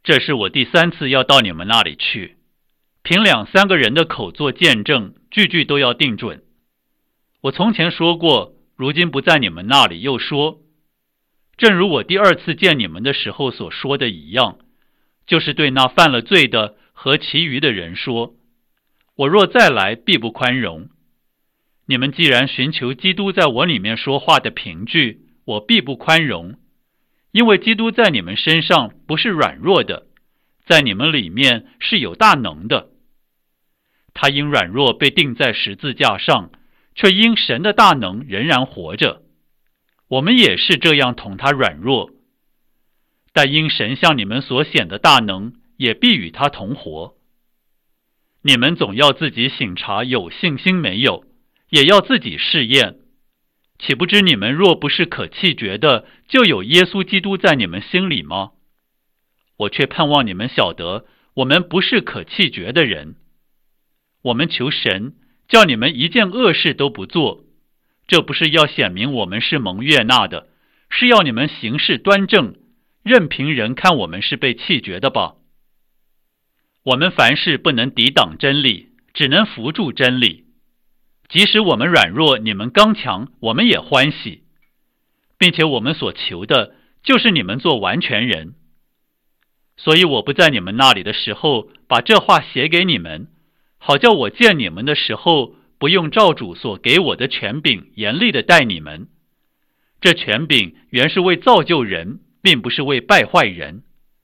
这是我第3次要到你们那里去，凭2、3个人的口做见证，句句都要定准。我从前说过，如今不在你们那里，又说，正如我第2次见你们的时候所说的一样，就是对那犯了罪的和其余的人说，我若再来，必不宽容。你们既然寻求基督在我里面说话的凭据，我必不宽容，因为基督在你们身上不是软弱的，在你们里面是有大能的。他因软弱被钉在十字架上，却因神的大能仍然活着。我们也是这样同他软弱，但因神向你们所显的大能，也必与他同活。你们总要自己省察有信心没有，也要自己试验。岂不知你们若不是可弃绝的，就有耶稣基督在你们心里吗？我却盼望你们晓得，我们不是可弃绝的人。我们求神，叫你们一件恶事都不做，这不是要显明我们是蒙悦纳的，是要你们行事端正，任凭人看我们是被弃绝的吧。我们凡事不能抵挡真理，只能扶助真理。即使我们软弱，你们刚强，我们也欢喜，并且我们所求的，就是你们做完全人。所以我不在你们那里的时候，把这话写给你们，好叫我见你们的时候，不用照主所给我的权柄严厉地待你们。这权柄原是为造就人，并不是为败坏人。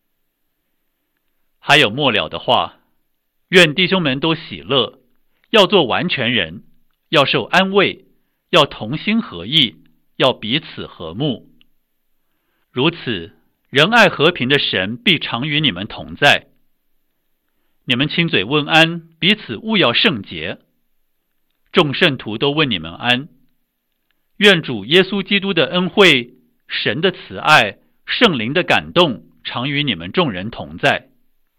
还有末了的话，愿弟兄们都喜乐，要做完全人，要受安慰，要同心合意，要彼此和睦。如此，仁爱和平的神必常与你们同在。你们亲嘴问安，彼此务要圣洁。众圣徒都问你们安。愿主耶稣基督的恩惠、神的慈爱、圣灵的感动，常与你们众人同在。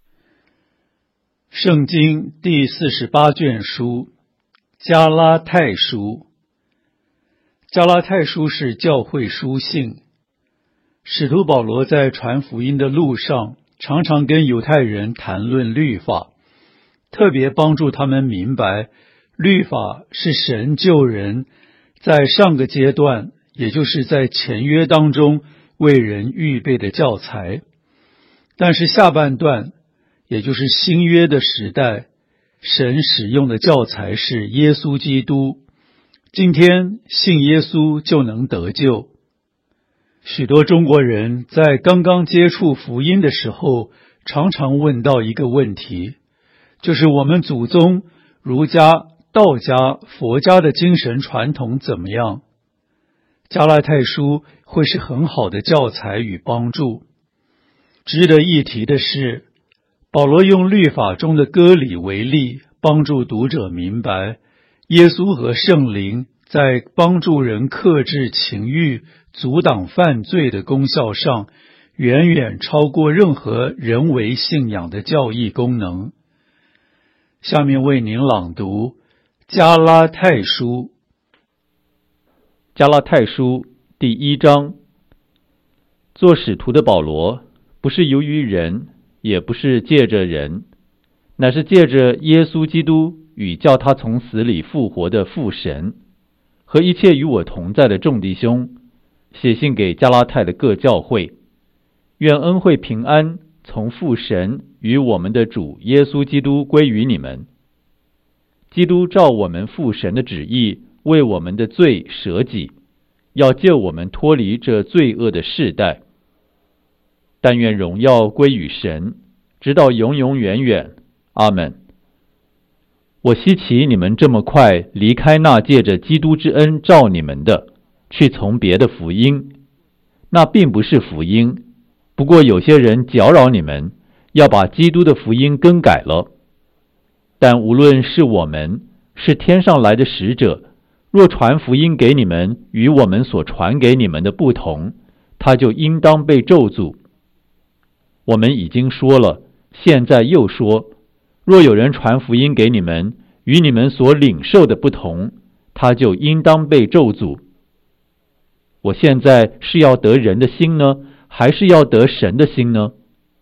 圣经第48卷书，加拉太书。加拉太书是教会书信。使徒保罗在传福音的路上，常常跟犹太人谈论律法，特别帮助他们明白，律法是神救人在上个阶段，也就是在前约当中为人预备的教材。但是下半段，也就是新约的时代，神使用的教材是耶稣基督。今天信耶稣就能得救。许多中国人在刚刚接触福音的时候，常常问到一个问题，就是我们祖宗儒家、道家、佛家的精神传统怎么样？加拉太书会是很好的教材与帮助。值得一提的是，保罗用律法中的割礼为例，帮助读者明白，耶稣和圣灵在帮助人克制情欲、阻挡犯罪的功效上，远远超过任何人为信仰的教义功能。下面为您朗读加拉太书。 加拉太书第1章。做使徒的保罗，不是由于人，也不是借着人，乃是借着耶稣基督与叫他从死里复活的父神，和一切与我同在的众弟兄，写信给加拉太的各教会。愿恩惠平安从父神与我们的主耶稣基督归于你们。基督照我们父神的旨意，为我们的罪舍己，要救我们脱离这罪恶的世代。但愿荣耀归于神，直到永永远远。阿们。我希奇你们这么快离开那借着基督之恩召你们的，去从别的福音。那并不是福音，不过有些人搅扰你们，要把基督的福音更改了。但无论是我们，是天上来的使者，若传福音给你们与我们所传给你们的不同，他就应当被咒诅。我们已经说了，现在又说，若有人传福音给你们，与你们所领受的不同，他就应当被咒诅。我现在是要得人的心呢，还是要得神的心呢？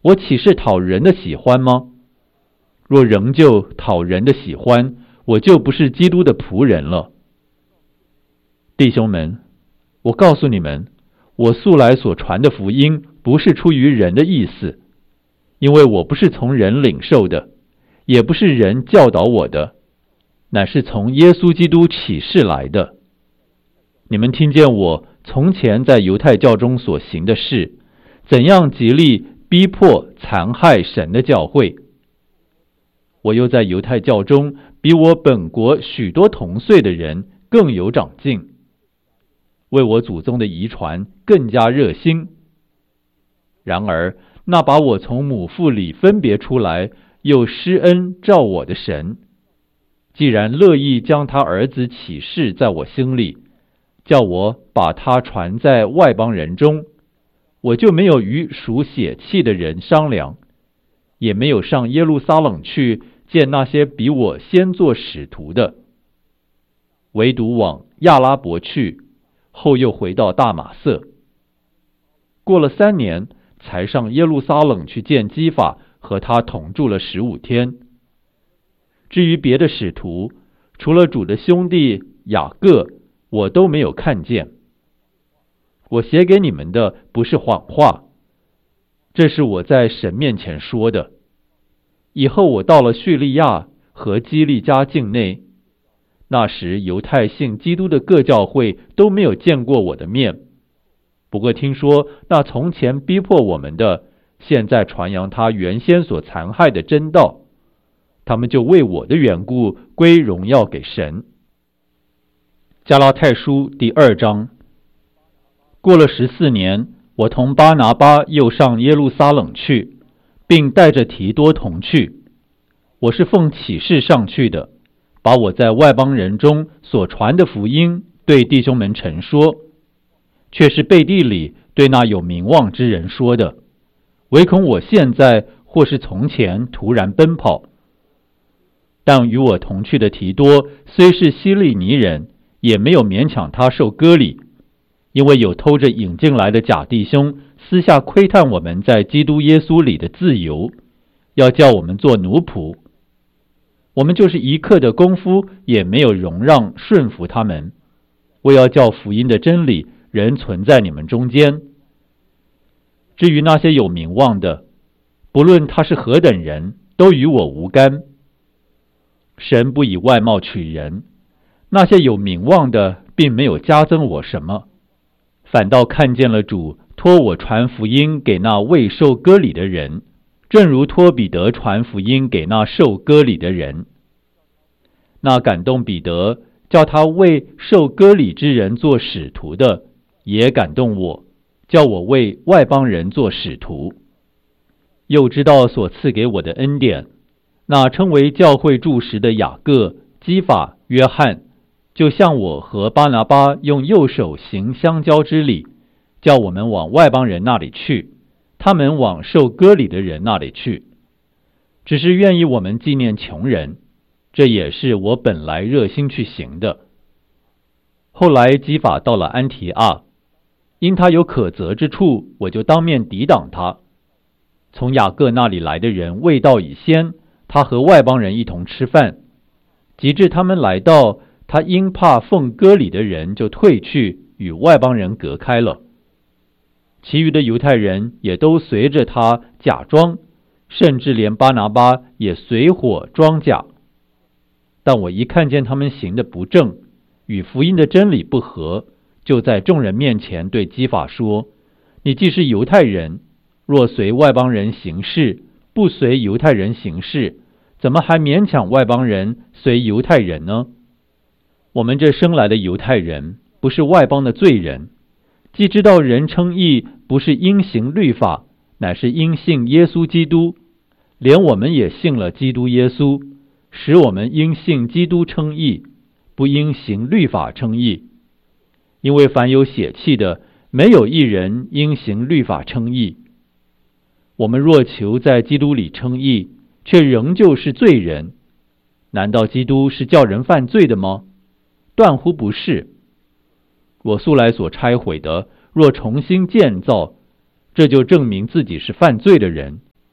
我岂是讨人的喜欢吗？若仍旧讨人的喜欢，我就不是基督的仆人了。弟兄们，我告诉你们，我素来所传的福音不是出于人的意思，因为我不是从人领受的，也不是人教导我的，乃是从耶稣基督启示来的。你们听见我从前在犹太教中所行的事，怎样极力逼迫残害神的教会。我又在犹太教中比我本国许多同岁的人更有长进，为我祖宗的遗传更加热心。然而那把我从母腹里分别出来又施恩照我的神，既然乐意将他儿子启示在我心里，叫我把他传在外邦人中，我就没有与属血气的人商量，也没有上耶路撒冷去见那些比我先做使徒的，唯独往亚拉伯去，后又回到大马色。过了3年，才上耶路撒冷去见基法，和他同住了15天。至于别的使徒，除了主的兄弟雅各，我都没有看见。我写给你们的不是谎话，这是我在神面前说的。以后我到了叙利亚和基利家境内，那时犹太信基督的各教会都没有见过我的面。不过听说那从前逼迫我们的，现在传扬他原先所残害的真道，他们就为我的缘故归荣耀给神。加拉太书第2章。过了14年，我同巴拿巴又上耶路撒冷去，并带着提多同去。我是奉启示上去的，把我在外邦人中所传的福音对弟兄们陈说，却是背地里对那有名望之人说的，唯恐我现在或是从前突然奔跑。但与我同去的提多虽是希利尼人，也没有勉强他受割礼，因为有偷着引进来的假弟兄私下窥探我们在基督耶稣里的自由，要叫我们做奴仆。我们就是一刻的功夫也没有容让顺服他们，为要叫福音的真理仍存在你们中间。至于那些有名望的，不论他是何等人，都与我无干。神不以外貌取人，那些有名望的并没有加增我什么，反倒看见了主托我传福音给那未受割礼的人，正如托彼得传福音给那受割礼的人。那感动彼得叫他为受割礼之人做使徒的，也感动我，叫我为外邦人做使徒。又知道所赐给我的恩典，那称为教会柱石的雅各、基法、约翰，就像我和巴拿巴用右手行相交之礼，叫我们往外邦人那里去，他们往受割礼的人那里去。只是愿意我们纪念穷人，这也是我本来热心去行的。后来基法到了安提阿，因他有可责之处，我就当面抵挡他。从雅各那里来的人未到以先，他和外邦人一同吃饭，及至他们来到，他因怕奉割礼的人，就退去，与外邦人隔开了。其余的犹太人也都随着他假装，甚至连巴拿巴也随伙装假。但我一看见他们行的不正，与福音的真理不合，就在众人面前对基法说：你既是犹太人，若随外邦人行事，不随犹太人行事，怎么还勉强外邦人随犹太人呢？我们这生来的犹太人，不是外邦的罪人，既知道人称义不是因行律法，乃是因信耶稣基督，连我们也信了基督耶稣，使我们因信基督称义，不因行律法称义。因为凡有血气的，没有一人因行律法称义。我们若求在基督里称义，却仍旧是罪人，难道基督是叫人犯罪的吗？断乎不是。我素来所拆毁的，若重新建造，这就证明自己是犯罪的人，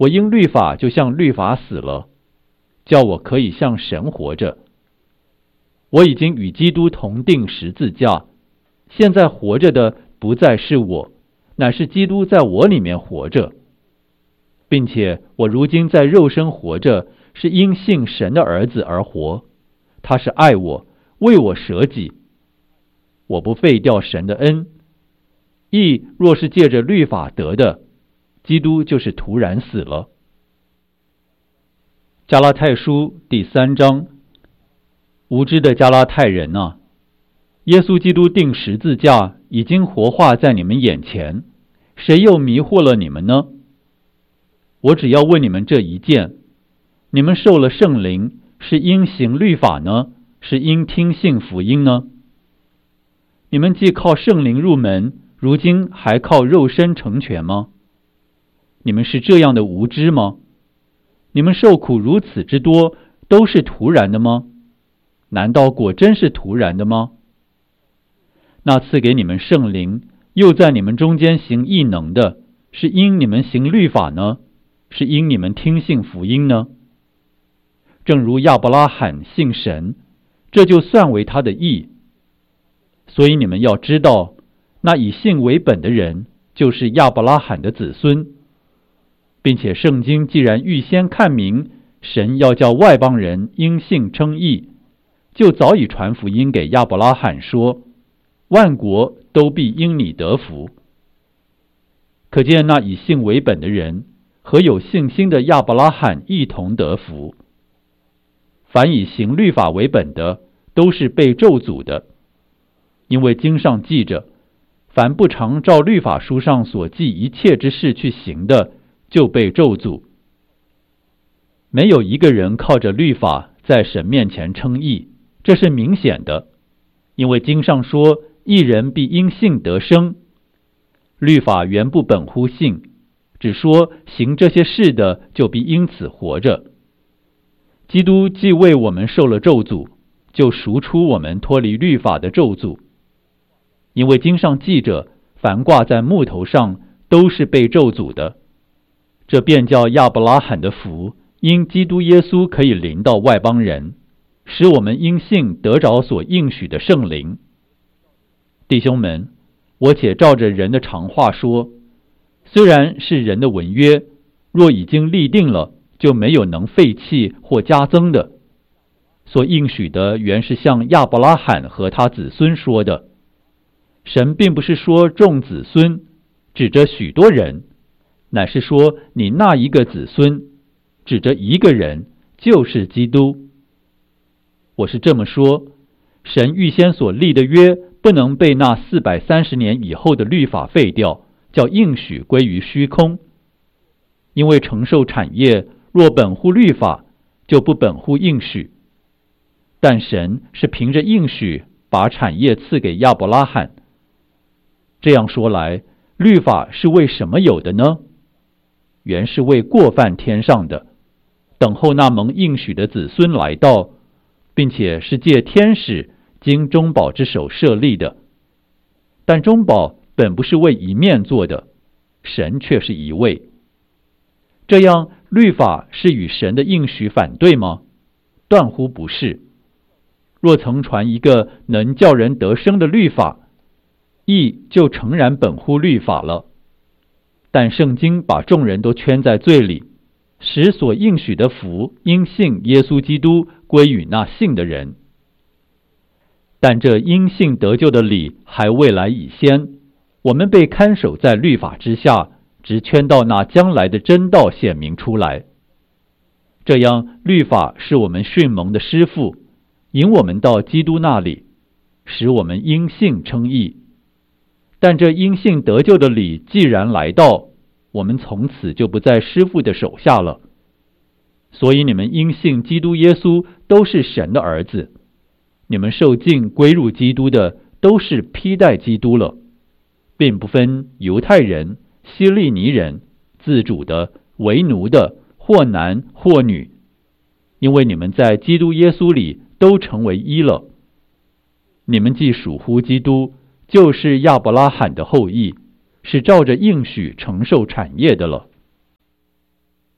我因律法就像律法死了，叫我可以像神活着。我已经与基督同定十字架，现在活着的不再是我，乃是基督在我里面活着，并且我如今在肉身活着，是因信神的儿子而活。他是爱我，为我舍己。我不废掉神的恩。义若是借着律法得的，基督就是徒然死了。加拉太书第3章。无知的加拉太人啊，耶稣基督钉十字架已经活化在你们眼前，谁又迷惑了你们呢？我只要问你们这一件：你们受了圣灵，是因行律法呢，是因听信福音呢？你们既靠圣灵入门，如今还靠肉身成全吗？你们是这样的无知吗？你们受苦如此之多，都是徒然的吗？难道果真是徒然的吗？那赐给你们圣灵，又在你们中间行异能的，是因你们行律法呢，是因你们听信福音呢？正如亚伯拉罕信神，这就算为他的义。所以你们要知道，那以信为本的人，就是亚伯拉罕的子孙，并且圣经既然预先看明，神要叫外邦人因信称义，就早已传福音给亚伯拉罕说，万国都必因你得福。可见那以信为本的人和有信心的亚伯拉罕一同得福。凡以行律法为本的，都是被咒诅的，因为经上记着，凡不常照律法书上所记一切之事去行的，就被咒诅。没有一个人靠着律法在神面前称义，这是明显的，因为经上说，义人必因信得生。律法原不本乎信，只说行这些事的就必因此活着。基督既为我们受了咒诅，就赎出我们脱离律法的咒诅。因为经上记着，凡挂在木头上都是被咒诅的。这便叫亚伯拉罕的福，因基督耶稣可以临到外邦人，使我们因信得着所应许的圣灵。弟兄们，我且照着人的常话说，虽然是人的文约，若已经立定了，就没有能废弃或加增的。所应许的原是向亚伯拉罕和他子孙说的。神并不是说众子孙，指着许多人，乃是说你那一个子孙，指着一个人，就是基督。我是这么说，神预先所立的约，不能被那430年以后的律法废掉，叫应许归于虚空。因为承受产业若本乎律法，就不本乎应许。但神是凭着应许把产业赐给亚伯拉罕。这样说来，律法是为什么有的呢？原是为过犯天上的，等候那蒙应许的子孙来到，并且是借天使经中保之手设立的。但中保本不是为一面做的，神却是一位。这样，律法是与神的应许反对吗？断乎不是。若曾传一个能叫人得生的律法，义就诚然本乎律法了。但圣经把众人都圈在罪里，使所应许的福因信耶稣基督归于那信的人。但这因信得救的理还未来以先，我们被看守在律法之下，直圈到那将来的真道显明出来。这样，律法是我们训蒙的师傅，引我们到基督那里，使我们因信称义。但这因信得救的理既然来到，我们从此就不在师傅的手下了。所以你们因信基督耶稣都是神的儿子，你们受浸归入基督的都是披戴基督了，并不分犹太人、希利尼人、自主的、为奴的，或男或女，因为你们在基督耶稣里都成为一了。你们既属乎基督，就是亚伯拉罕的后裔，是照着应许承受产业的了。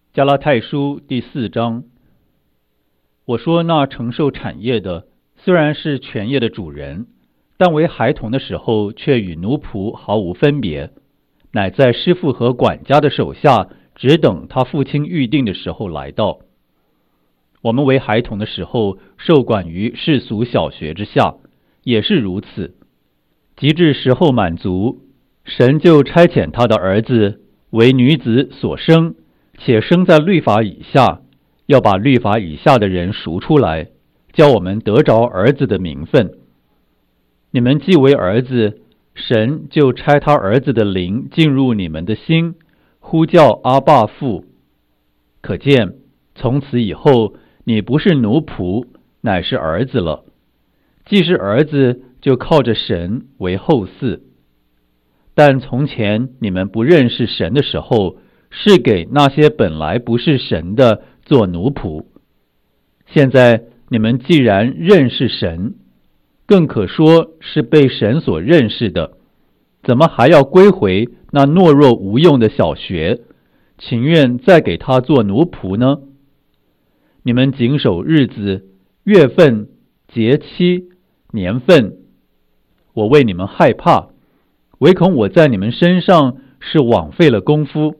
加拉太书第4章。我说那承受产业的，虽然是全业的主人，但为孩童的时候，却与奴仆毫无分别，乃在师父和管家的手下，只等他父亲预定的时候来到。我们为孩童的时候，受管于世俗小学之下，也是如此。及至时候满足，神就差遣他的儿子为女子所生，且生在律法以下，要把律法以下的人赎出来，叫我们得着儿子的名分。你们既为儿子，神就差他儿子的灵进入你们的心，呼叫阿爸父。可见从此以后，你不是奴仆，乃是儿子了。既是儿子，就靠着神为后嗣。但从前你们不认识神的时候，是给那些本来不是神的做奴仆。现在你们既然认识神，更可说是被神所认识的，怎么还要归回那懦弱无用的小学，情愿再给他做奴仆呢？你们谨守日子、月份、节期、年份。我为你们害怕，唯恐我在你们身上是枉费了功夫。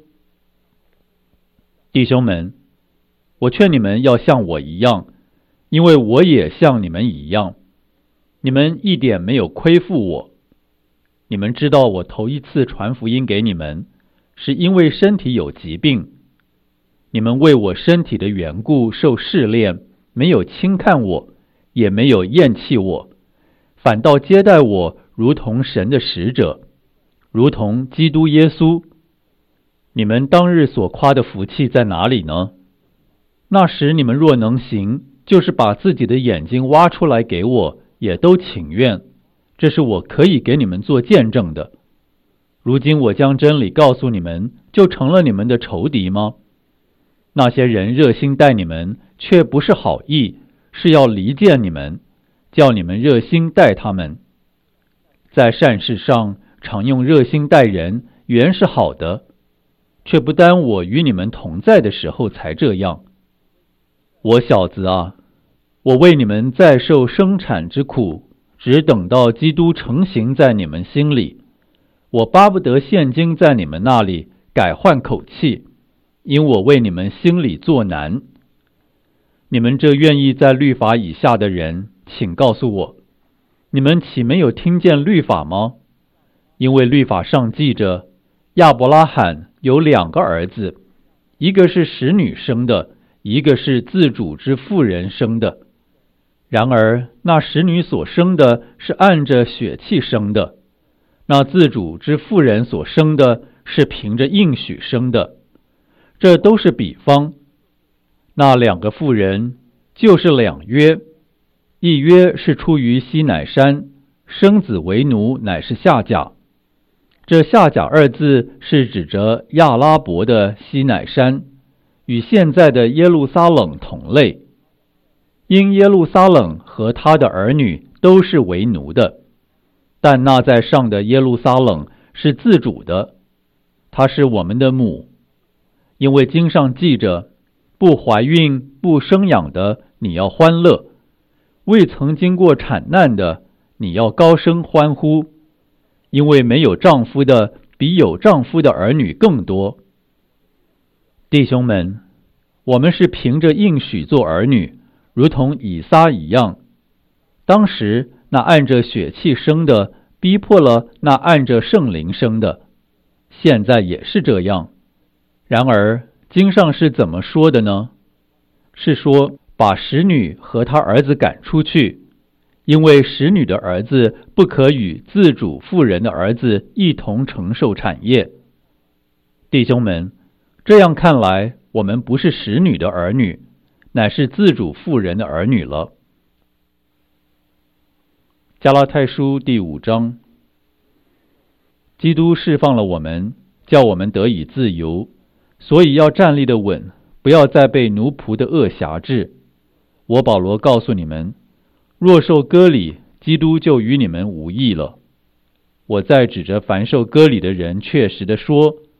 弟兄们，我劝你们要像我一样，因为我也像你们一样。你们一点没有亏负我。你们知道我头一次传福音给你们，是因为身体有疾病。你们为我身体的缘故受试炼，没有轻看我，也没有厌弃我，反倒接待我如同神的使者，如同基督耶稣。你们当日所夸的福气在哪里呢？那时你们若能行，就是把自己的眼睛挖出来给我，也都情愿。这是我可以给你们做见证的。如今我将真理告诉你们，就成了你们的仇敌吗？那些人热心待你们，却不是好意，是要离间你们，叫你们热心待他们。在善事上常用热心待人，原是好的，却不单我与你们同在的时候才这样。我小子啊，我为你们再受生产之苦，只等到基督成形在你们心里。我巴不得现今在你们那里改换口气，因我为你们心里作难。你们这愿意在律法以下的人，请告诉我，你们岂没有听见律法吗？因为律法上记着，亚伯拉罕有2个儿子，一个是使女生的，一个是自主之妇人生的。然而那使女所生的是按着血气生的，那自主之妇人所生的是凭着应许生的。这都是比方。那2个妇人就是2约，一约是出于西乃山，生子为奴，乃是夏甲。这夏甲2字是指着亚拉伯的西乃山，与现在的耶路撒冷同类。因耶路撒冷和他的儿女都是为奴的，但那在上的耶路撒冷是自主的，他是我们的母。因为经上记着，不怀孕不生养的，你要欢乐；未曾经过产难的，你要高声欢呼。因为没有丈夫的，比有丈夫的儿女更多。弟兄们，我们是凭着应许做儿女，如同以撒一样。当时那按着血气生的，逼迫了那按着圣灵生的，现在也是这样。然而经上是怎么说的呢？是说把使女和她儿子赶出去，因为使女的儿子不可与自主妇人的儿子一同承受产业。弟兄们，这样看来，我们不是使女的儿女，乃是自主妇人的儿女了。加拉太书第5章。基督释放了我们，叫我们得以自由，所以要站立得稳，不要再被奴仆的恶辖制。我保罗告诉你们，若受割礼，基督就与你们无益了。我再指着凡受割礼的人确实地说，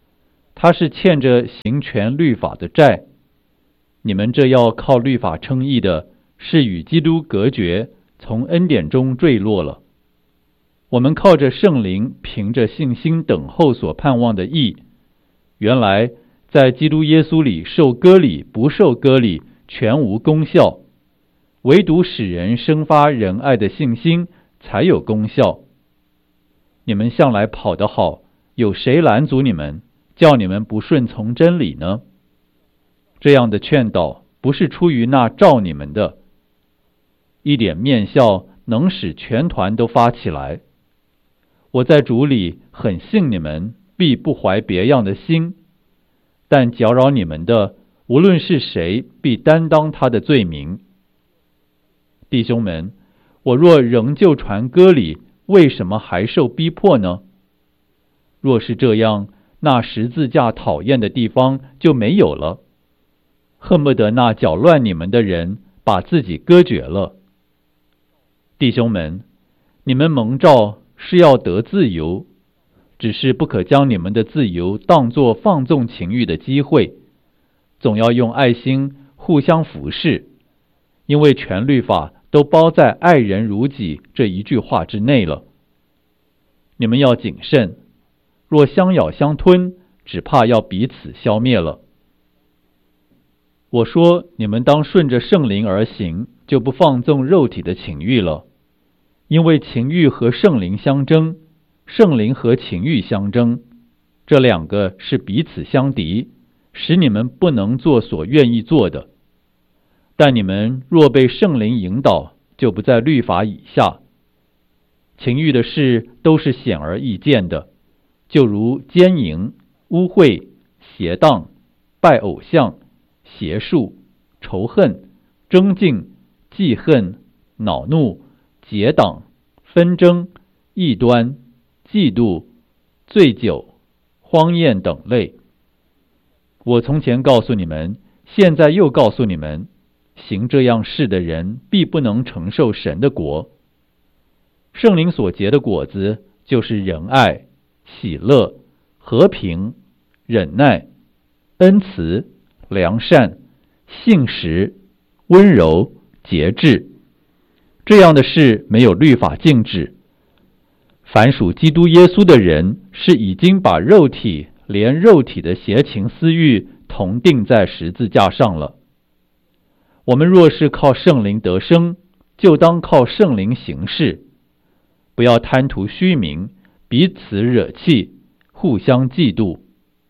他是欠着行全律法的债。你们这要靠律法称义的，是与基督隔绝，从恩典中坠落了。我们靠着圣灵，凭着信心等候所盼望的义。原来在基督耶稣里受割礼不受割礼全无功效，唯独使人生发仁爱的信心才有功效。你们向来跑得好，有谁拦阻你们，叫你们不顺从真理呢？这样的劝导不是出于那召你们的。一点面笑能使全团都发起来。我在主里很信你们，必不怀别样的心，但搅扰你们的，无论是谁，必担当他的罪名。弟兄们，我若仍旧传割礼，为什么还受逼迫呢？若是这样，那十字架讨厌的地方就没有了，恨不得那搅乱你们的人把自己割绝了。弟兄们，你们蒙召是要得自由，只是不可将你们的自由当作放纵情欲的机会，总要用爱心互相服侍，因为全律法都包在爱人如己这一句话之内了。你们要谨慎，若相咬相吞，只怕要彼此消灭了。我说你们当顺着圣灵而行，就不放纵肉体的情欲了。因为情欲和圣灵相争，圣灵和情欲相争，这两个是彼此相敌，使你们不能做所愿意做的。但你们若被圣灵引导，就不在律法以下。情欲的事都是显而易见的，就如奸淫、污秽、邪荡、拜偶像、邪术、仇恨、争竞、记恨、恼怒、结党、纷争、异端、嫉妒、醉酒、荒宴等类。我从前告诉你们，现在又告诉你们，行这样事的人必不能承受神的国。圣灵所结的果子，就是仁爱、喜乐、和平、忍耐、恩慈、良善、信实、温柔、节制。这样的事没有律法禁止。凡属基督耶稣的人，是已经把肉体连肉体的邪情私欲同钉在十字架上了。我们若是靠圣灵得生，就当靠圣灵行事，不要贪图虚名，彼此惹气，互相嫉妒。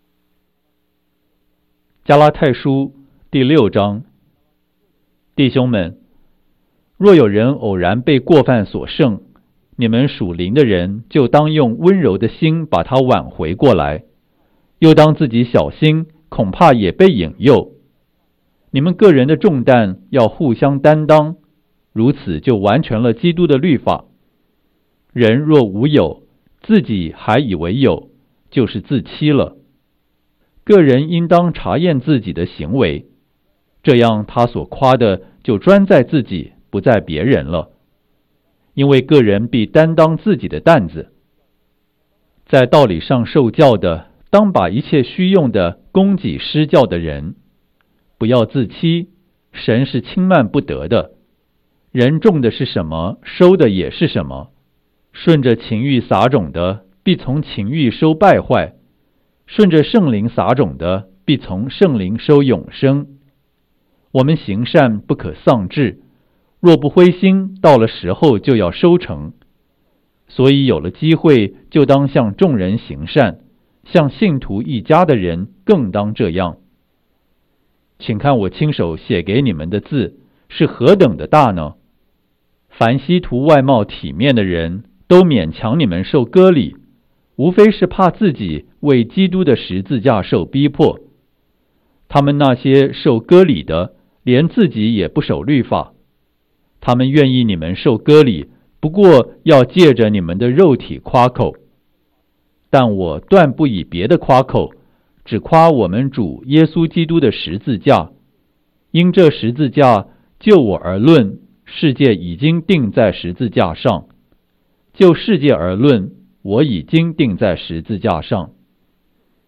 加拉太书第6章。弟兄们，若有人偶然被过犯所胜，你们属灵的人就当用温柔的心把他挽回过来，又当自己小心，恐怕也被引诱。你们个人的重担要互相担当，如此就完全了基督的律法。人若无有，自己还以为有，就是自欺了。个人应当查验自己的行为，这样他所夸的就专在自己，不在别人了。因为个人必担当自己的担子。在道理上受教的，当把一切虚用的供给施教的人。不要自欺，神是轻慢不得的。人种的是什么，收的也是什么。顺着情欲撒种的，必从情欲收败坏；顺着圣灵撒种的，必从圣灵收永生。我们行善不可丧志，若不灰心，到了时候就要收成。所以有了机会，就当向众人行善，向信徒一家的人更当这样。请看我亲手写给你们的字是何等的大呢？凡希图外貌体面的人，都勉强你们受割礼，无非是怕自己为基督的十字架受逼迫。他们那些受割礼的，连自己也不守律法。他们愿意你们受割礼，不过要借着你们的肉体夸口。但我断不以别的夸口，只夸我们主耶稣基督的十字架。因这十字架，就我而论，世界已经钉在十字架上；就世界而论，我已经钉在十字架上。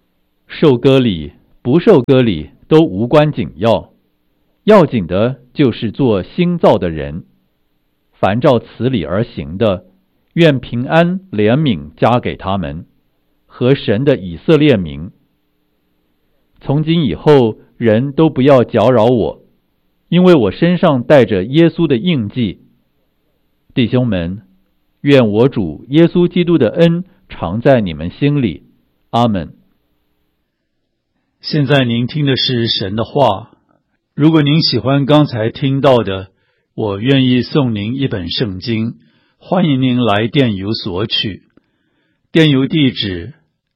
受割礼不受割礼都无关紧要，要紧的就是做新造的人。凡照此理而行的，愿平安怜悯加给他们和神的以色列民。从今以后，人都不要搅扰我，因为我身上带着耶稣的印记。弟兄们，愿我主耶稣基督的恩常在你们心里。阿们。 现在您听的是神的话。如果您喜欢刚才听到的，我愿意送您一本圣经，欢迎您来电邮索取。电邮地址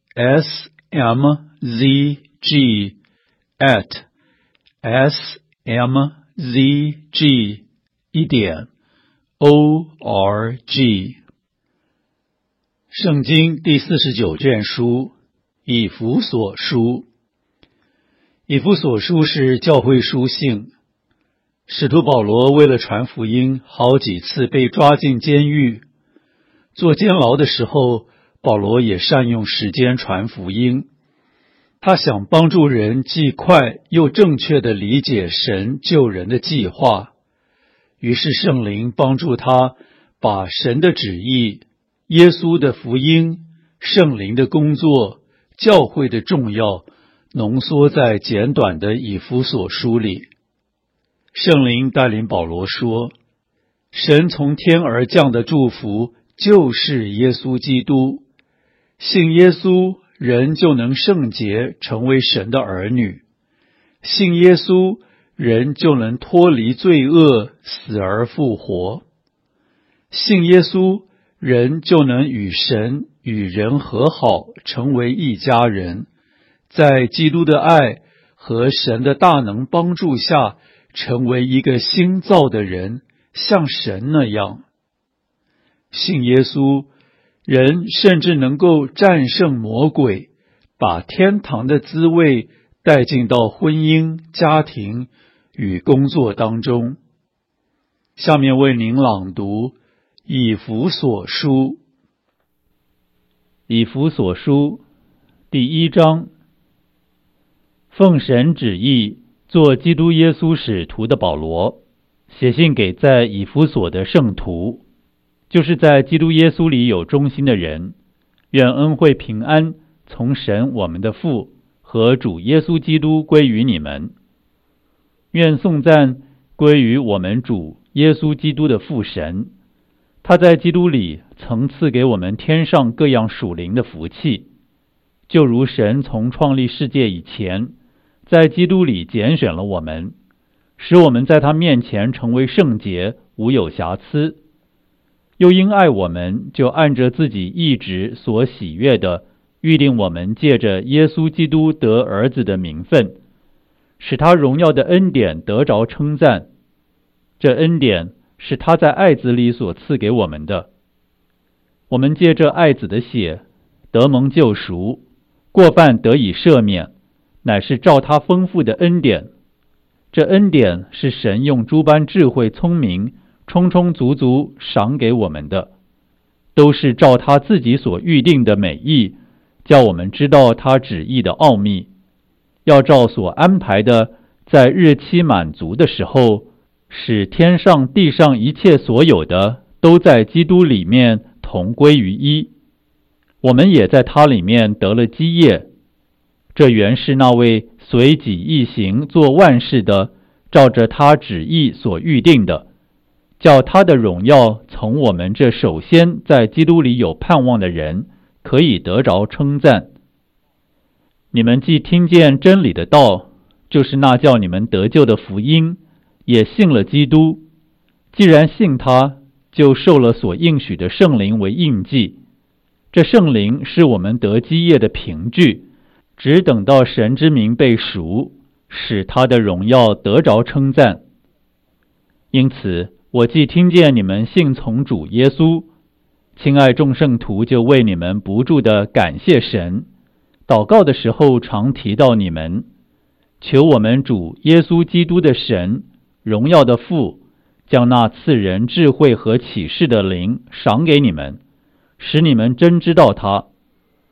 smzg@smzg.org。圣经第49卷书，以弗所书。以弗所书是教会书信。使徒保罗为了传福音，好几次被抓进监狱。做监牢的时候，保罗也善用时间传福音。他想帮助人既快又正确地理解神救人的计划，于是圣灵帮助他把神的旨意、耶稣的福音、圣灵的工作、教会的重要浓缩在简短的以弗所书里。圣灵带领保罗说，神从天而降的祝福就是耶稣基督，信耶稣人就能圣洁，成为神的儿女；信耶稣人就能脱离罪恶，死而复活；信耶稣人就能与神与人和好，成为一家人，在基督的爱和神的大能帮助下，成为一个新造的人，像神那样。信耶稣，人甚至能够战胜魔鬼，把天堂的滋味带进到婚姻、家庭与工作当中。下面为您朗读以弗所书。 以弗所书第1章。奉神旨意做基督耶稣使徒的保罗，写信给在以弗所的圣徒，就是在基督耶稣里有忠心的人，愿恩惠平安从神我们的父和主耶稣基督归于你们。愿颂赞归于我们主耶稣基督的父神，他在基督里曾赐给我们天上各样属灵的福气，就如神从创立世界以前，在基督里拣选了我们，使我们在他面前成为圣洁，无有瑕疵。又因爱我们，就按着自己意旨所喜悦的，预定我们借着耶稣基督得儿子的名分，使他荣耀的恩典得着称赞。这恩典是他在爱子里所赐给我们的。我们借着爱子的血得蒙救赎，过犯得以赦免，乃是照他丰富的恩典。这恩典是神用诸般智慧聪明充充足足赏给我们的，都是照他自己所预定的美意，叫我们知道他旨意的奥秘，要照所安排的，在日期满足的时候，使天上地上一切所有的都在基督里面同归于一。我们也在他里面得了基业，这原是那位随己意行做万事的，照着他旨意所预定的，叫他的荣耀从我们这首先在基督里有盼望的人可以得着称赞。你们既听见真理的道，就是那叫你们得救的福音，也信了基督。既然信他，就受了所应许的圣灵为印记。这圣灵是我们得基业的凭据，只等到神之名被赎，使他的荣耀得着称赞。因此我既听见你们信从主耶稣，亲爱众圣徒，就为你们不住地感谢神，祷告的时候常提到你们，求我们主耶稣基督的神，荣耀的父，将那赐人智慧和启示的灵赏给你们，使你们真知道他，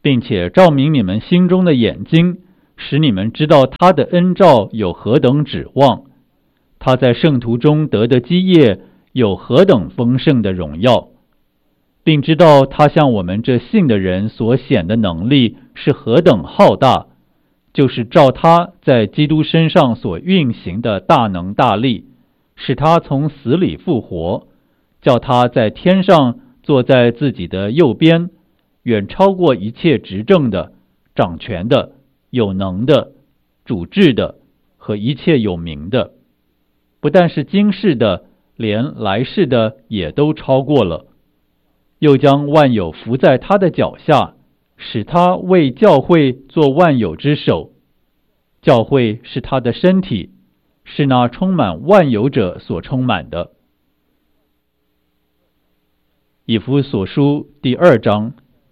并且照明你们心中的眼睛，使你们知道他的恩召有何等指望，他在圣徒中得的基业有何等丰盛的荣耀，并知道他向我们这信的人所显的能力是何等浩大，就是照他在基督身上所运行的大能大力，使他从死里复活，叫他在天上坐在自己的右边，远超过一切执政的、掌权的、有能的、主治的和一切有名的，不但是今世的，连来世的也都超过了。又将万有伏在他的脚下，使他为教会做万有之首。教会是他的身体，是那充满万有者所充满的。以弗所书第2章。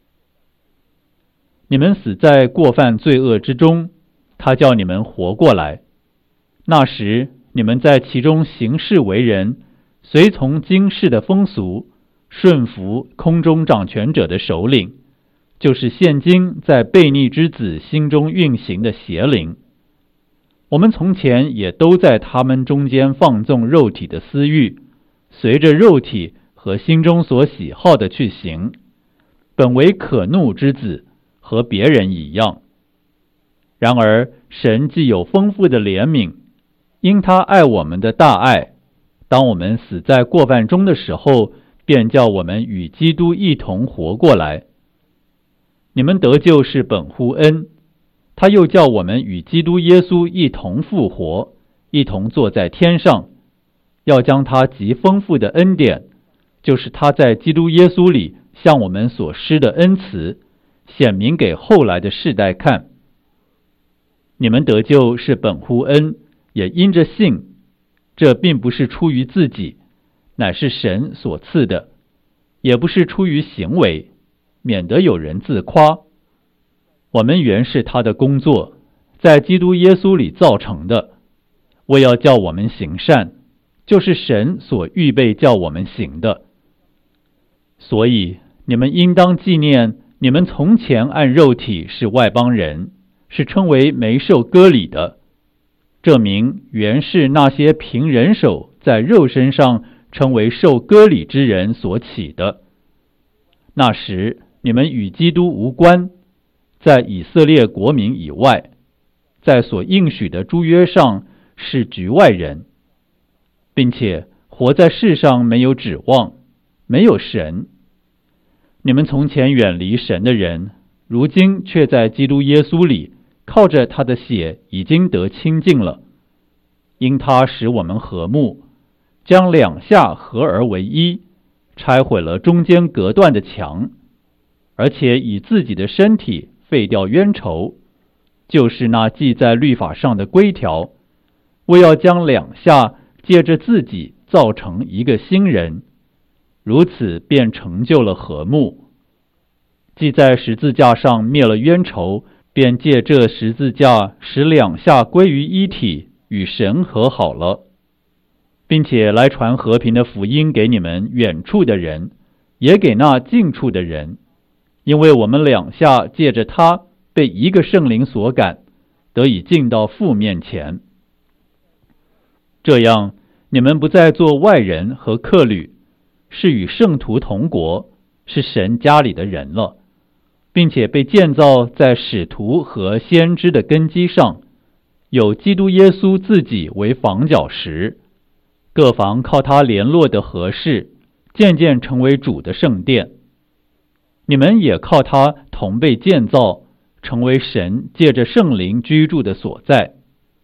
你们死在过犯罪恶之中，他叫你们活过来。那时你们在其中行事为人，随从今世的风俗，顺服空中掌权者的首领，就是现今在悖逆之子心中运行的邪灵。我们从前也都在他们中间放纵肉体的私欲，随着肉体和心中所喜好的去行，本为可怒之子，和别人一样。然而神既有丰富的怜悯，因他爱我们的大爱，当我们死在过犯中的时候，便叫我们与基督一同活过来。你们得救是本乎恩，他又叫我们与基督耶稣一同复活，一同坐在天上，要将他极丰富的恩典，就是他在基督耶稣里向我们所施的恩慈，显明给后来的世代看。你们得救是本乎恩，也因着信，这并不是出于自己，乃是神所赐的，也不是出于行为，免得有人自夸。我们原是他的工作，在基督耶稣里造成的，为要叫我们行善，就是神所预备叫我们行的。所以你们应当纪念，你们从前按肉体是外邦人，是称为没受割礼的，这名原是那些凭人手在肉身上称为受割礼之人所起的。那时你们与基督无关，在以色列国民以外，在所应许的诸约上是局外人，并且活在世上没有指望，没有神。你们从前远离神的人，如今却在基督耶稣里，靠着他的血已经得清净了。因他使我们和睦，将两下合而为一，拆毁了中间隔断的墙，而且以自己的身体废掉冤仇，就是那记在律法上的规条，为要将两下借着自己造成一个新人，如此便成就了和睦。既在十字架上灭了冤仇，便借这十字架使两下归于一体，与神和好了，并且来传和平的福音给你们远处的人，也给那近处的人，因为我们两下借着他被一个圣灵所感，得以进到父面前。这样你们不再做外人和客旅，是与圣徒同国，是神家里的人了，并且被建造在使徒和先知的根基上，有基督耶稣自己为房角石，各房靠他联络的合适，渐渐成为主的圣殿。你们也靠他同被建造，成为神借着圣灵居住的所在。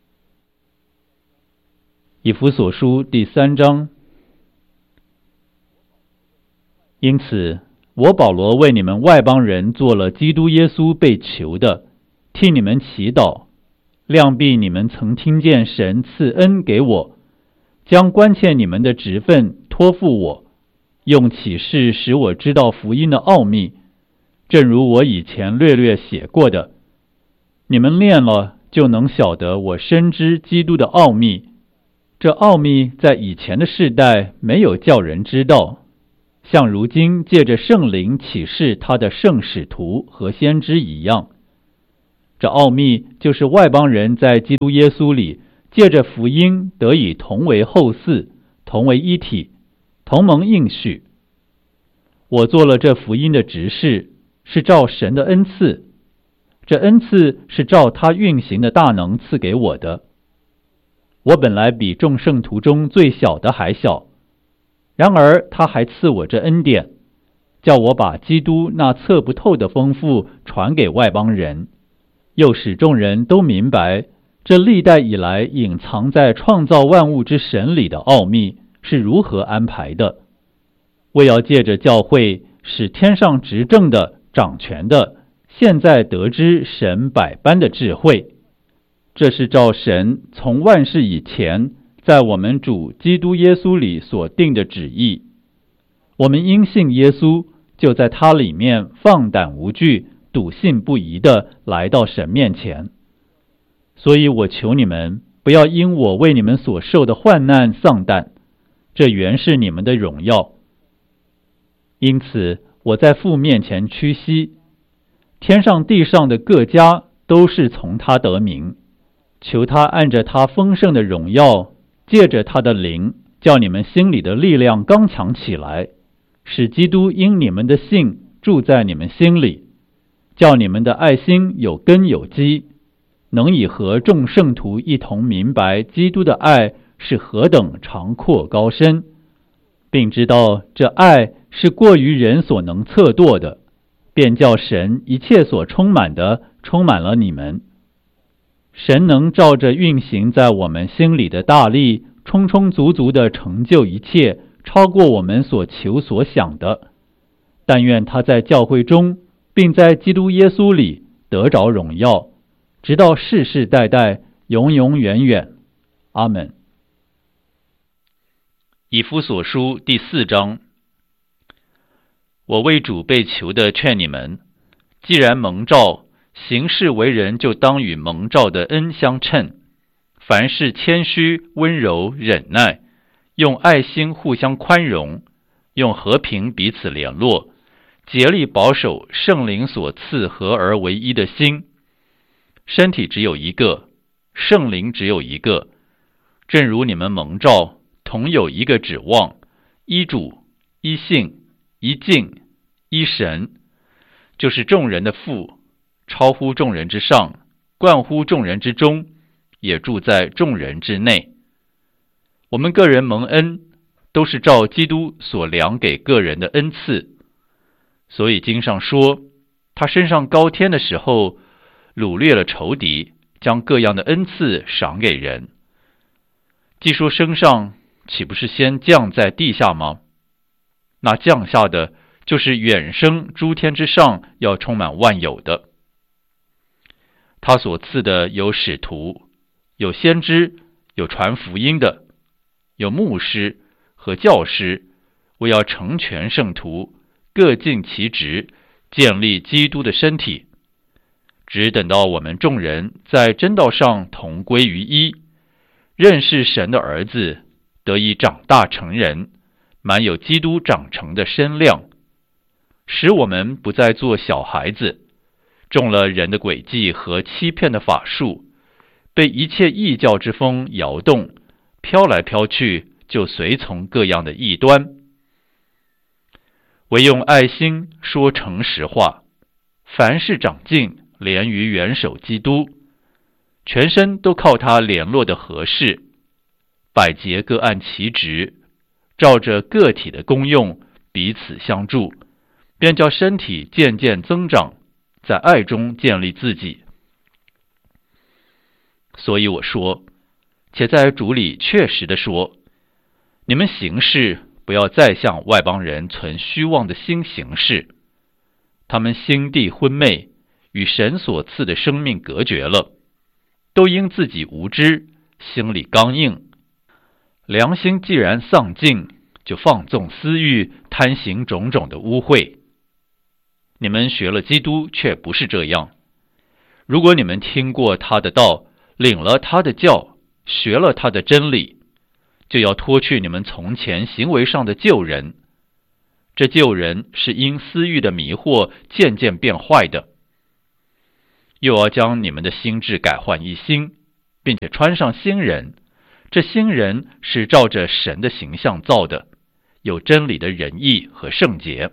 以弗所书第3章。因此我保罗为你们外邦人做了基督耶稣被囚的，替你们祈祷，量必你们曾听见神赐恩给我，将关切你们的职分托付我，用启示使我知道福音的奥秘，正如我以前略略写过的。你们练了，就能晓得我深知基督的奥秘，这奥秘在以前的世代没有叫人知道， 像如今借着圣灵启示他的圣使徒和先知一样。这奥秘就是外邦人在基督耶稣里借着福音得以同为后嗣，同为一体，同蒙应许。我做了这福音的执事，是照神的恩赐，这恩赐是照他运行的大能赐给我的。我本来比众圣徒中最小的还小，然而他还赐我这恩典，叫我把基督那测不透的丰富传给外邦人，又使众人都明白这历代以来隐藏在创造万物之神里的奥秘是如何安排的，为要借着教会使天上执政的掌权的现在得知神百般的智慧。这是照神从万事以前在我们主基督耶稣里所定的旨意。我们因信耶稣，就在他里面放胆无惧，笃信不疑地来到神面前。所以我求你们不要因我为你们所受的患难丧胆，这原是你们的荣耀。因此我在父面前屈膝，天上地上的各家都是从他得名，求他按着他丰盛的荣耀，借着他的灵，叫你们心里的力量刚强起来，使基督因你们的信住在你们心里，叫你们的爱心有根有基，能以和众圣徒一同明白基督的爱是何等长阔高深，并知道这爱是过于人所能测度的，便叫神一切所充满的充满了你们。神能照着运行在我们心里的大力，充充足足地成就一切，超过我们所求所想的。但愿他在教会中，并在基督耶稣里得着荣耀，直到世世代代，永永远远。阿们。 以弗所书第4章。我为主被囚的劝你们，既然蒙召，行事为人就当与蒙召的恩相称，凡事谦虚、温柔、忍耐，用爱心互相宽容，用和平彼此联络，竭力保守圣灵所赐合而为一的心。身体只有一个，圣灵只有一个，正如你们蒙召，同有一个指望，一主、一信、一敬、一神，就是众人的父，超乎众人之上，冠乎众人之中，也住在众人之内。我们个人蒙恩，都是照基督所量给个人的恩赐。所以经上说，他升上高天的时候，掳掠了仇敌，将各样的恩赐赏给人。既说升上，岂不是先降在地下吗？那降下的，就是远升诸天之上，要充满万有的。他所赐的有使徒，有先知，有传福音的，有牧师和教师，为要成全圣徒，各尽其职，建立基督的身体。只等到我们众人在真道上同归于一，认识神的儿子，得以长大成人，满有基督长成的身量，使我们不再做小孩子，中了人的诡计和欺骗的法术，被一切异教之风摇动，飘来飘去，就随从各样的异端。唯用爱心说诚实话，凡事长进，连于元首基督，全身都靠他联络的合适，百节各按其职，照着个体的功用彼此相助，便叫身体渐渐增长，在爱中建立自己。所以我说，且在主里确实地说，你们行事不要再向外邦人存虚妄的心行事，他们心地昏昧，与神所赐的生命隔绝了，都因自己无知，心里刚硬。良心既然丧尽，就放纵私欲，贪行种种的污秽。你们学了基督，却不是这样。如果你们听过他的道，领了他的教，学了他的真理，就要脱去你们从前行为上的旧人， 这旧人是因私欲的迷惑渐渐变坏的。又要将你们的心志改换一新，并且穿上新人。这新人是照着神的形象造的，有真理的仁义和圣洁。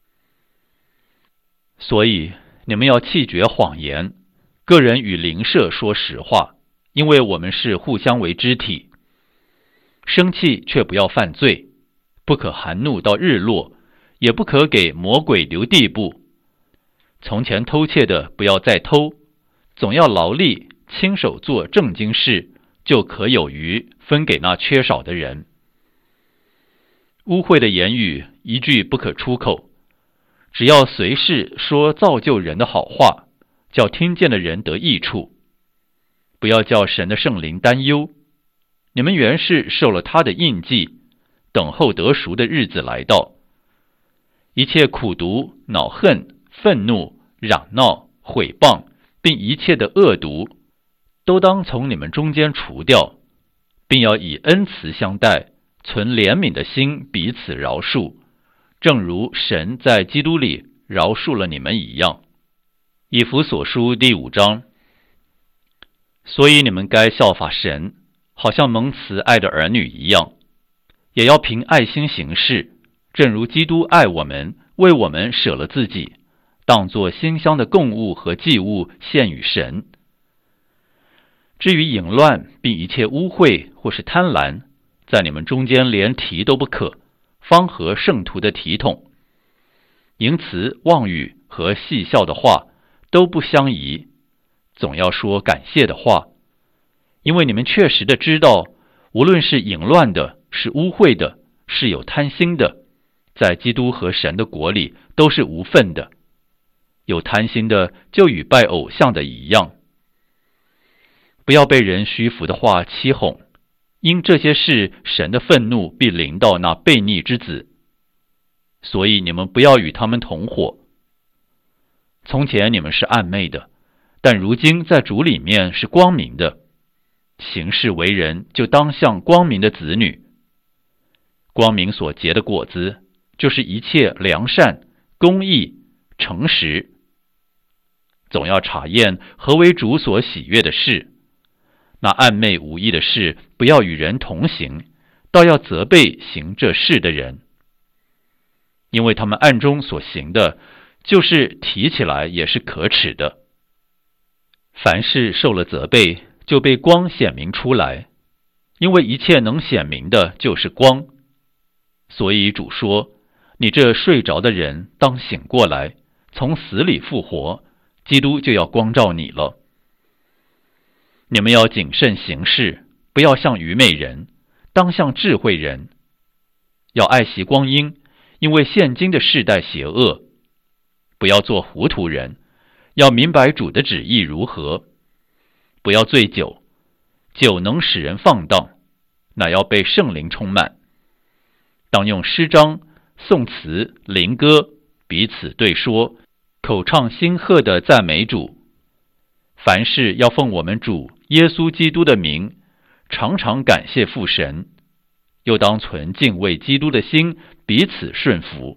所以你们要弃绝谎言，个人与邻舍说实话，因为我们是互相为肢体。生气却不要犯罪，不可含怒到日落，也不可给魔鬼留地步。从前偷窃的不要再偷，总要劳力亲手做正经事，就可有余分给那缺少的人。污秽的言语一句不可出口，只要随时说造就人的好话，叫听见的人得益处。不要叫神的圣灵担忧，你们原是受了他的印记，等候得赎的日子来到。一切苦毒、恼恨、愤怒、嚷闹、毁谤，并一切的恶毒，都当从你们中间除掉，并要以恩慈相待，存怜悯的心彼此饶恕，正如神在基督里饶恕了你们一样。以弗所书第5章。所以你们该效法神，好像蒙慈爱的儿女一样，也要凭爱心行事，正如基督爱我们，为我们舍了自己，当作馨香的供物和祭物献与神。至于淫乱并一切污秽或是贪婪，在你们中间连提都不可，方合圣徒的体统。淫词妄语和戏笑的话都不相宜，总要说感谢的话，因为你们确实的知道，无论是淫乱的，是污秽的，是有贪心的，在基督和神的国里都是无份的。有贪心的就与拜偶像的一样。不要被人虚浮的话欺哄，因这些事神的愤怒必临到那悖逆之子。所以你们不要与他们同伙。从前你们是暗昧的，但如今在主里面是光明的。行事为人就当像光明的子女。光明所结的果子，就是一切良善、公义、诚实。总要查验何为主所喜悦的事。那暗昧无益的事，不要与人同行，倒要责备行这事的人。因为他们暗中所行的，就是提起来也是可耻的。凡事受了责备，就被光显明出来，因为一切能显明的就是光。所以主说，你这睡着的人当醒过来，从死里复活，基督就要光照你了。你们要谨慎行事，不要像愚昧人，当像智慧人。要爱惜光阴，因为现今的世代邪恶。不要做糊涂人，要明白主的旨意如何。不要醉酒，酒能使人放荡，乃要被圣灵充满。当用诗章、颂词、灵歌彼此对说，口唱心和的赞美主。凡事要奉我们主耶稣基督的名，常常感谢父神，又当存敬畏基督的心，彼此顺服。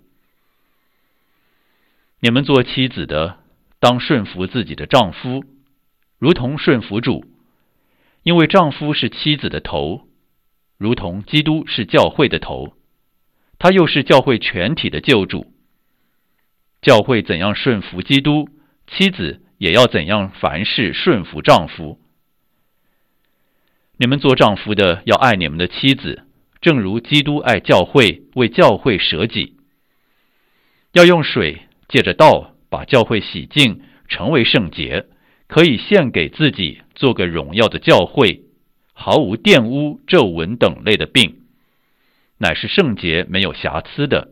你们做妻子的，当顺服自己的丈夫，如同顺服主，因为丈夫是妻子的头，如同基督是教会的头，他又是教会全体的救主。教会怎样顺服基督，妻子也要怎样凡事顺服丈夫。你们做丈夫的要爱你们的妻子，正如基督爱教会，为教会舍己。要用水借着道把教会洗净，成为圣洁，可以献给自己，做个荣耀的教会，毫无玷污、皱纹等类的病，乃是圣洁没有瑕疵的。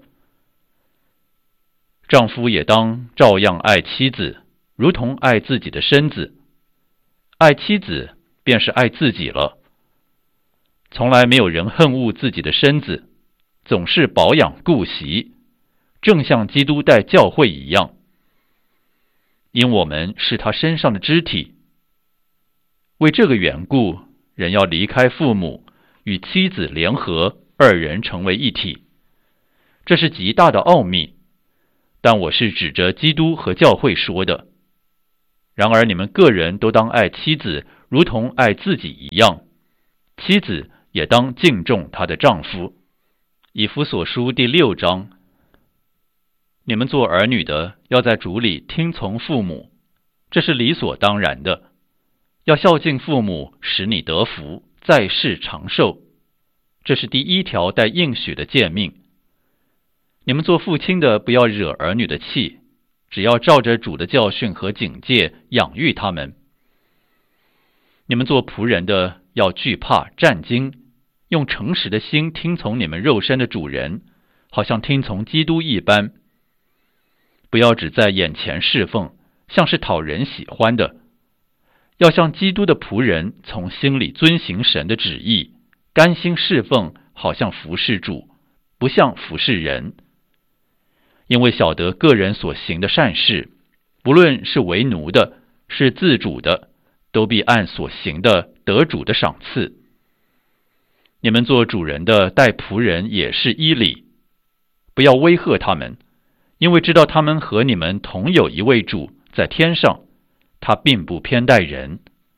丈夫也当照样爱妻子，如同爱自己的身子。爱妻子便是爱自己了。从来没有人恨恶自己的身子，总是保养顾惜，正像基督待教会一样。因我们是他身上的肢体。为这个缘故，人要离开父母，与妻子联合，二人成为一体。 这是极大的奥秘，但我是指着基督和教会说的。然而你们个人都当爱妻子，如同爱自己一样，妻子也当敬重她的丈夫。以弗所书第6章，你们做儿女的要在主里听从父母，这是理所当然的。要孝敬父母，使你得福，在世长寿，这是第一条带应许的诫命。你们做父亲的不要惹儿女的气，只要照着主的教训和警戒养育他们。你们做仆人的要惧怕战兢，用诚实的心听从你们肉身的主人，好像听从基督一般。不要只在眼前侍奉，像是讨人喜欢的，要像基督的仆人，从心里遵行神的旨意，甘心侍奉，好像服侍主，不像服侍人。因为晓得个人所行的善事，不论是为奴的，是自主的，都必按所行的得主的赏赐。你们做主人的待仆人也是依理，不要威吓他们，因为知道他们和你们同有一位主在天上，他并不偏待人。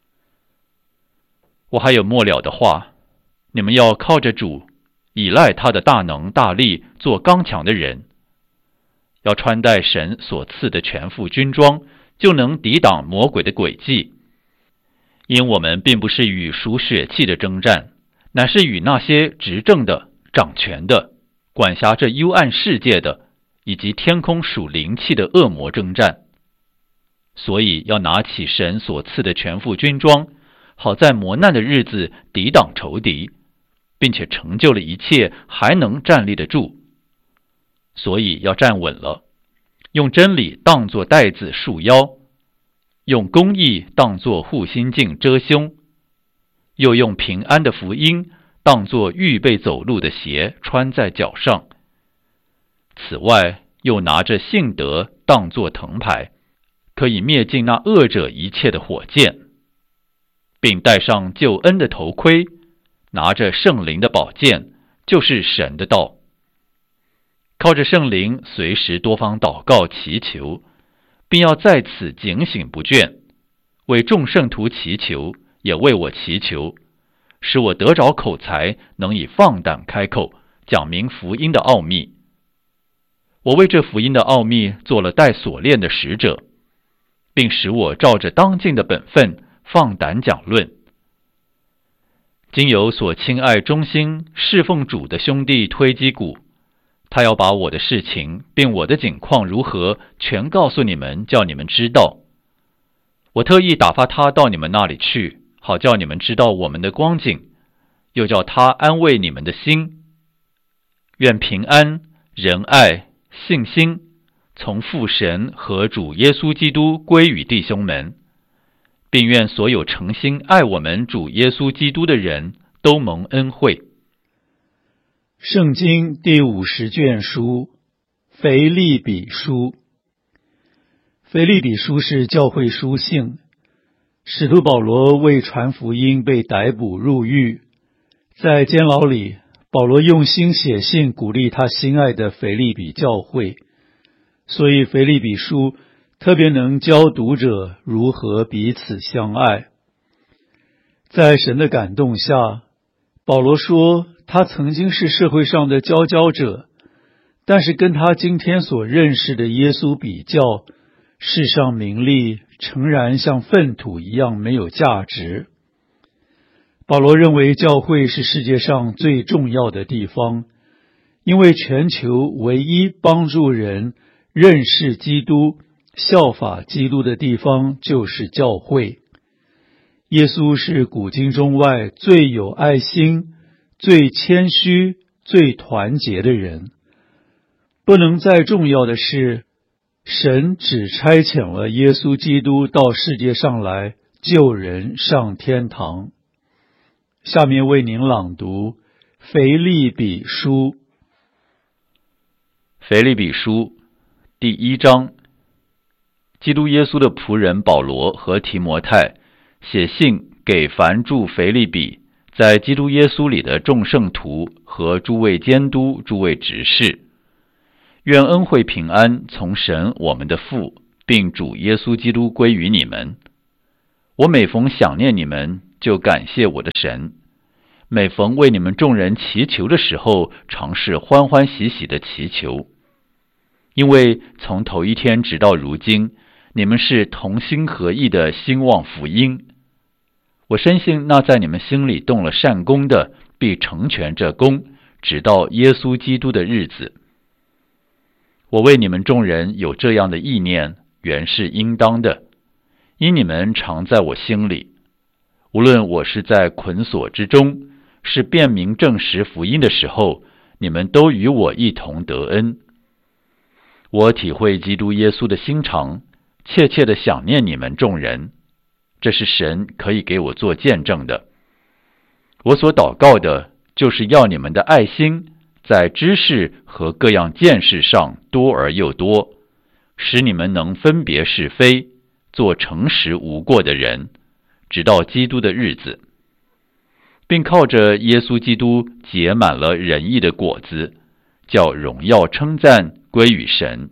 我还有末了的话，你们要靠着主，倚赖他的大能大力，做刚强的人。要穿戴神所赐的全副军装，就能抵挡魔鬼的诡计。因我们并不是与属血气的征战，乃是与那些执政的、掌权的、管辖这幽暗世界的，以及天空属灵气的恶魔征战。所以要拿起神所赐的全副军装，好在磨难的日子抵挡仇敌，并且成就了一切，还能站立得住。所以要站稳了，用真理当作带子束腰，用公义当作护心镜遮胸，又用平安的福音当作预备走路的鞋穿在脚上。此外，又拿着信德当作藤牌，可以灭尽那恶者一切的火箭，并戴上救恩的头盔，拿着圣灵的宝剑，就是神的道。靠着圣灵随时多方祷告祈求，并要在此警醒不倦，为众圣徒祈求，也为我祈求，使我得着口才，能以放胆开口，讲明福音的奥秘。我为这福音的奥秘做了带锁链的使者，并使我照着当尽的本分放胆讲论。经由所亲爱忠心侍奉主的兄弟推基古，他要把我的事情并我的景况如何全告诉你们，叫你们知道。我特意打发他到你们那里去，好叫你们知道我们的光景，又叫他安慰你们的心。愿平安、仁爱、信心从父神和主耶稣基督归于弟兄们，并愿所有诚心爱我们主耶稣基督的人都蒙恩惠。 圣经第50卷书，腓立比书。腓立比书是教会书信，使徒保罗为传福音被逮捕入狱，在监牢里，保罗用心写信鼓励他心爱的腓立比教会，所以腓立比书特别能教读者如何彼此相爱。在神的感动下，保罗说他曾经是社会上的佼佼者，但是跟他今天所认识的耶稣比较，世上名利诚然像粪土一样没有价值。保罗认为教会是世界上最重要的地方，因为全球唯一帮助人认识基督、效法基督的地方就是教会。耶稣是古今中外最有爱心、最谦虚、最团结的人。不能再重要的是，神只差遣了耶稣基督到世界上来救人上天堂。下面为您朗读腓立比书。 腓立比书第1章，基督耶稣的仆人保罗和提摩太写信给凡住腓立比，在基督耶稣里的众圣徒和诸位监督、诸位执事， 愿恩惠平安从神我们的父，并主耶稣基督归于你们。我每逢想念你们，就感谢我的神。每逢为你们众人祈求的时候，常是欢欢喜喜的祈求。因为从头一天直到如今，你们是同心合意的兴旺福音。我深信那在你们心里动了善功的，必成全这功，直到耶稣基督的日子。我为你们众人有这样的意念，原是应当的，因你们常在我心里。无论我是在捆锁之中，是辨明证实福音的时候，你们都与我一同得恩。我体会基督耶稣的心肠，切切的想念你们众人，这是神可以给我做见证的。我所祷告的，就是要你们的爱心在知识和各样见识上多而又多，使你们能分别是非，做诚实无过的人，直到基督的日子，并靠着耶稣基督结满了仁义的果子，叫荣耀称赞归于神。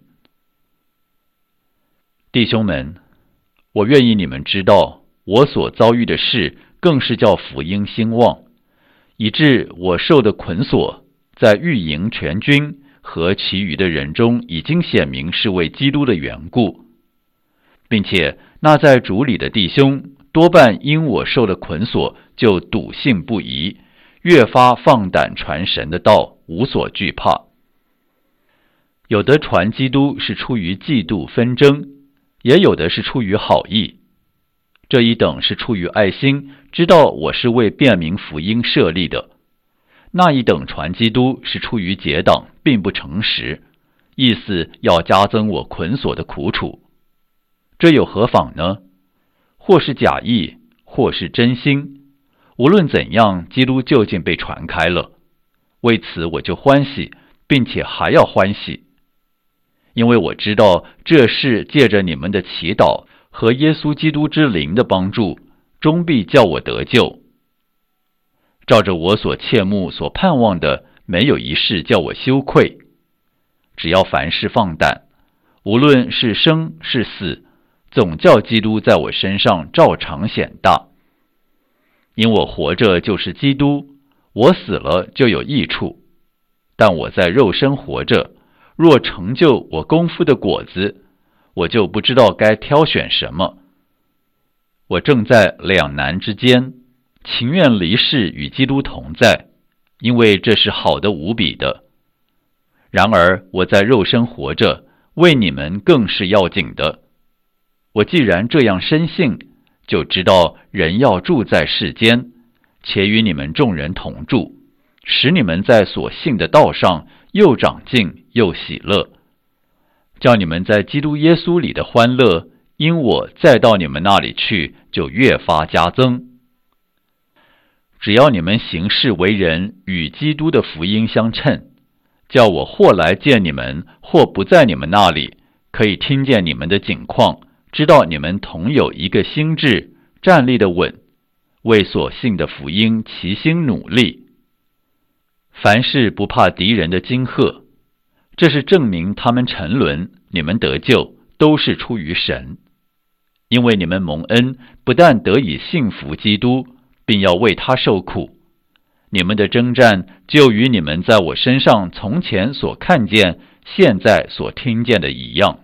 弟兄们，我愿意你们知道，我所遭遇的事更是叫福音兴旺，以致我受的捆锁，在御营全军和其余的人中已经显明是为基督的缘故，并且那在主里的弟兄多半因我受的捆锁，就笃信不疑，越发放胆传神的道，无所惧怕。有的传基督是出于嫉妒纷争，也有的是出于好意。这一等是出于爱心，知道我是为辨明福音设立的；那一等传基督是出于结党，并不诚实，意思要加增我捆锁的苦楚。这有何妨呢？或是假意，或是真心，无论怎样，基督究竟被传开了。为此我就欢喜，并且还要欢喜，因为我知道这事借着你们的祈祷和耶稣基督之灵的帮助，终必叫我得救。照着我所切慕所盼望的，没有一事叫我羞愧。只要凡事放胆，无论是生是死，总叫基督在我身上照常显大。因我活着就是基督，我死了就有益处。但我在肉身活着，若成就我功夫的果子，我就不知道该挑选什么。我正在两难之间，情愿离世与基督同在，因为这是好的无比的。然而我在肉身活着，为你们更是要紧的。我既然这样深信，就知道人要住在世间，且与你们众人同住，使你们在所信的道上又长进又喜乐，叫你们在基督耶稣里的欢乐，因我再到你们那里去，就越发加增。只要你们行事为人与基督的福音相称，叫我或来见你们，或不在你们那里，可以听见你们的景况，知道你们同有一个心志，站立的稳，为所信的福音齐心努力。凡事不怕敌人的惊吓，这是证明他们沉沦，你们得救，都是出于神。因为你们蒙恩，不但得以信服基督，并要为他受苦。你们的征战就与你们在我身上从前所看见，现在所听见的一样。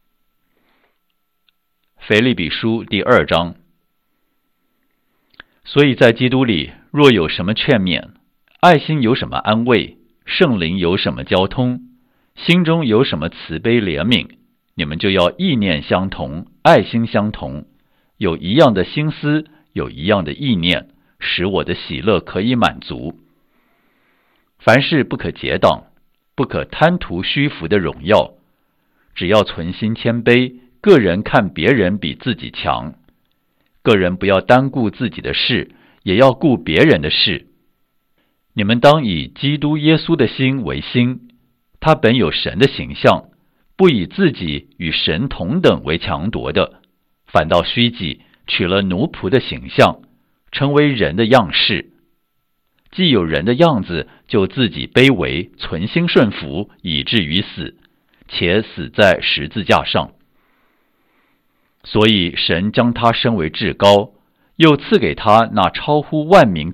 腓立比书第2章。所以在基督里，若有什么劝勉，爱心有什么安慰，圣灵有什么交通，心中有什么慈悲怜悯，你们就要意念相同，爱心相同，有一样的心思，有一样的意念，使我的喜乐可以满足。凡事不可结党，不可贪图虚浮的荣耀，只要存心谦卑，个人看别人比自己强。个人不要单顾自己的事，也要顾别人的事。你们当以基督耶稣的心为心，他本有神的形象，不以自己与神同等为强夺的，反倒虚己，取了奴仆的形象，成为人的样式。既有人的样子，就自己卑微，存心顺服，以至于死， 且死在十字架上。所以神将他升为至高，又赐给他那超乎万民